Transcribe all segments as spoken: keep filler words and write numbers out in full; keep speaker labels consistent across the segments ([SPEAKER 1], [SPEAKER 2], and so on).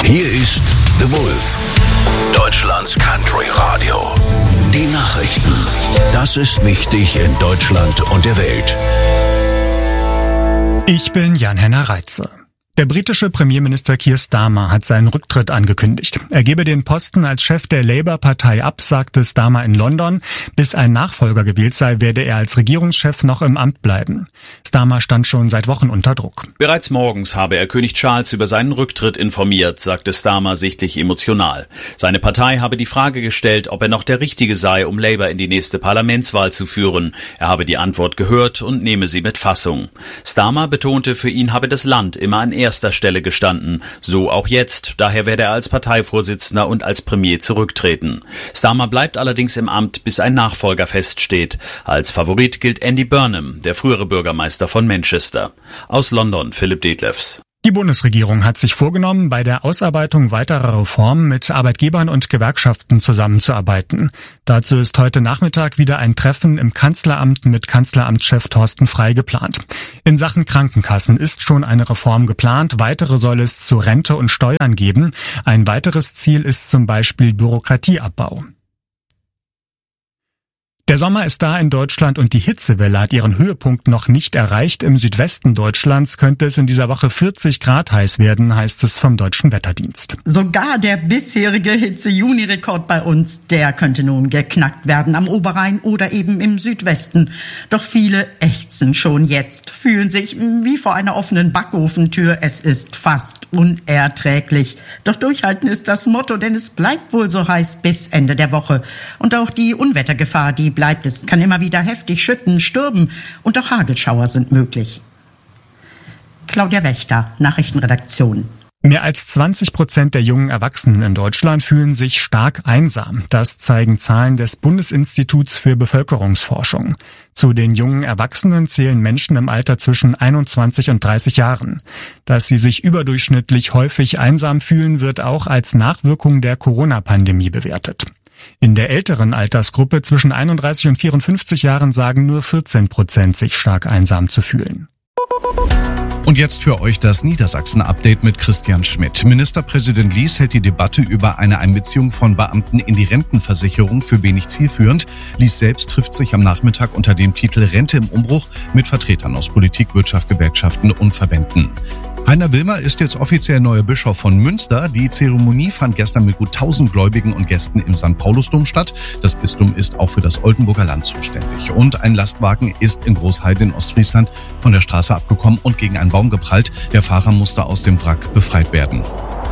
[SPEAKER 1] Hier ist The Wolf, Deutschlands Country Radio. Die Nachrichten. Das ist wichtig in Deutschland und der Welt.
[SPEAKER 2] Ich bin Jan-Henner Reitze. Der britische Premierminister Keir Starmer hat seinen Rücktritt angekündigt. Er gebe den Posten als Chef der Labour-Partei ab, sagte Starmer in London. Bis ein Nachfolger gewählt sei, werde er als Regierungschef noch im Amt bleiben. Starmer stand schon seit Wochen unter Druck.
[SPEAKER 3] Bereits morgens habe er König Charles über seinen Rücktritt informiert, sagte Starmer sichtlich emotional. Seine Partei habe die Frage gestellt, ob er noch der Richtige sei, um Labour in die nächste Parlamentswahl zu führen. Er habe die Antwort gehört und nehme sie mit Fassung. Starmer betonte, für ihn habe das Land immer an erster Stelle gestanden, so auch jetzt. Daher werde er als Parteivorsitzender und als Premier zurücktreten. Starmer bleibt allerdings im Amt, bis ein Nachfolger feststeht. Als Favorit gilt Andy Burnham, der frühere Bürgermeister von Manchester. Aus London Philipp Detlefs.
[SPEAKER 2] Die Bundesregierung hat sich vorgenommen, bei der Ausarbeitung weiterer Reformen mit Arbeitgebern und Gewerkschaften zusammenzuarbeiten. Dazu ist heute Nachmittag wieder ein Treffen im Kanzleramt mit Kanzleramtschef Thorsten Frey geplant. In Sachen Krankenkassen ist schon eine Reform geplant, weitere soll es zu Rente und Steuern geben. Ein weiteres Ziel ist zum Beispiel Bürokratieabbau. Der Sommer ist da in Deutschland und die Hitzewelle hat ihren Höhepunkt noch nicht erreicht. Im Südwesten Deutschlands könnte es in dieser Woche vierzig Grad heiß werden, heißt es vom Deutschen Wetterdienst.
[SPEAKER 4] Sogar der bisherige Hitze-Juni-Rekord bei uns, der könnte nun geknackt werden am Oberrhein oder eben im Südwesten. Doch viele ächzen schon jetzt, fühlen sich wie vor einer offenen Backofentür. Es ist fast unerträglich. Doch durchhalten ist das Motto, denn es bleibt wohl so heiß bis Ende der Woche. Und auch die Unwettergefahr, die bleibt. Es kann immer wieder heftig schütten, stürmen und auch Hagelschauer sind möglich. Claudia Wächter, Nachrichtenredaktion.
[SPEAKER 2] Mehr als zwanzig Prozent der jungen Erwachsenen in Deutschland fühlen sich stark einsam. Das zeigen Zahlen des Bundesinstituts für Bevölkerungsforschung. Zu den jungen Erwachsenen zählen Menschen im Alter zwischen einundzwanzig und dreißig Jahren. Dass sie sich überdurchschnittlich häufig einsam fühlen, wird auch als Nachwirkung der Corona-Pandemie bewertet. In der älteren Altersgruppe zwischen einunddreißig und vierundfünfzig Jahren sagen nur vierzehn Prozent, sich stark einsam zu fühlen.
[SPEAKER 5] Und jetzt für euch das Niedersachsen-Update mit Christian Schmidt. Ministerpräsident Lies hält die Debatte über eine Einbeziehung von Beamten in die Rentenversicherung für wenig zielführend. Lies selbst trifft sich am Nachmittag unter dem Titel Rente im Umbruch mit Vertretern aus Politik, Wirtschaft, Gewerkschaften und Verbänden. Heiner Wilmer ist jetzt offiziell neuer Bischof von Münster. Die Zeremonie fand gestern mit gut tausend Gläubigen und Gästen im Sankt Paulusdom statt. Das Bistum ist auch für das Oldenburger Land zuständig. Und ein Lastwagen ist in Großheide in Ostfriesland von der Straße abgekommen und gegen einen Baum geprallt. Der Fahrer musste aus dem Wrack befreit werden.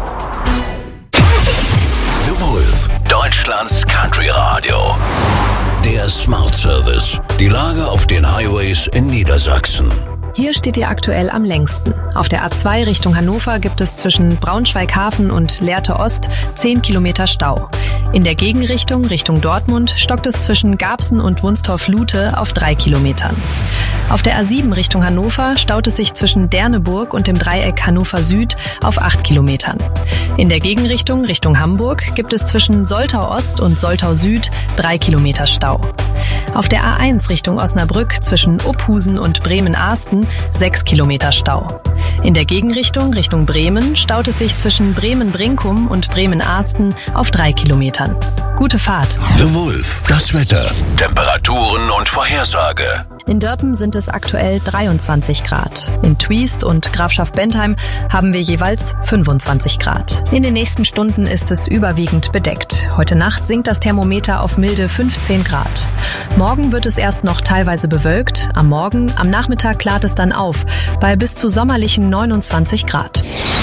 [SPEAKER 1] The Wolf, Deutschlands Country Radio. Der Smart Service. Die Lage auf den Highways in Niedersachsen.
[SPEAKER 6] Hier steht ihr aktuell am längsten. Auf der A zwei Richtung Hannover gibt es zwischen Braunschweig-Hafen und Lehrte Ost zehn Kilometer Stau. In der Gegenrichtung Richtung Dortmund stockt es zwischen Garbsen und Wunstorf-Lute auf drei Kilometern. Auf der A sieben Richtung Hannover staut es sich zwischen Derneburg und dem Dreieck Hannover Süd auf acht Kilometern. In der Gegenrichtung Richtung Hamburg gibt es zwischen Soltau Ost und Soltau Süd drei Kilometer Stau. Auf der A eins Richtung Osnabrück zwischen Uphusen und Bremen-Ahsten sechs Kilometer Stau. In der Gegenrichtung Richtung Bremen staut es sich zwischen Bremen-Brinkum und Bremen-Ahsten auf drei Kilometern. Gute Fahrt.
[SPEAKER 1] The Wolf, das Wetter, Temperaturen und Vorhersage.
[SPEAKER 6] In Dörpen sind es aktuell dreiundzwanzig Grad. In Twiest und Grafschaft Bentheim haben wir jeweils fünfundzwanzig Grad. In den nächsten Stunden ist es überwiegend bedeckt. Heute Nacht sinkt das Thermometer auf milde fünfzehn Grad. Morgen wird es erst noch teilweise bewölkt. Am Morgen, am Nachmittag klart es dann auf, bei bis zu sommerlichen neunundzwanzig Grad.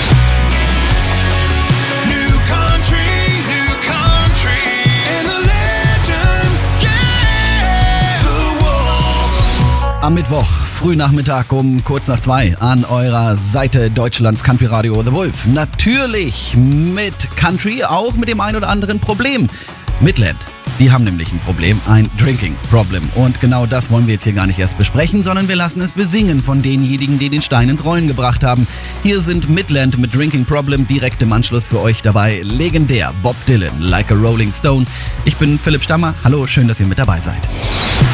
[SPEAKER 7] Am Mittwoch, Frühnachmittag um kurz nach zwei an eurer Seite Deutschlands Country Radio The Wolf. Natürlich mit Country, auch mit dem ein oder anderen Problem. Midland, die haben nämlich ein Problem, ein Drinking Problem. Und genau das wollen wir jetzt hier gar nicht erst besprechen, sondern wir lassen es besingen von denjenigen, die den Stein ins Rollen gebracht haben. Hier sind Midland mit Drinking Problem, direkt im Anschluss für euch dabei legendär Bob Dylan, Like a Rolling Stone. Ich bin Philipp Stammer, hallo, schön, dass ihr mit dabei seid.